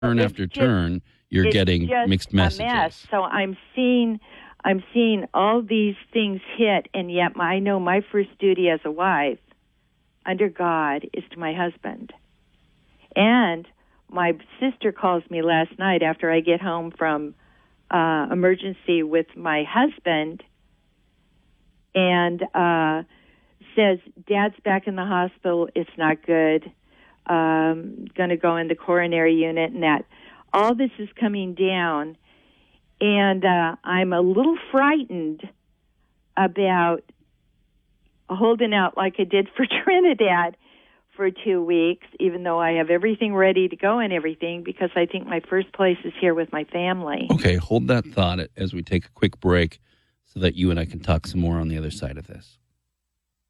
turn it's after just- turn, you're it's getting just mixed a messages. mess. So I'm seeing all these things hit, and yet I know my first duty as a wife under God is to my husband. And my sister calls me last night after I get home from emergency with my husband and says, Dad's back in the hospital. It's not good. Going to go in the coronary unit and that. All this is coming down, and I'm a little frightened about holding out like I did for Trinidad for 2 weeks, even though I have everything ready to go and everything, because I think my first place is here with my family. Okay, hold that thought as we take a quick break so that you and I can talk some more on the other side of this.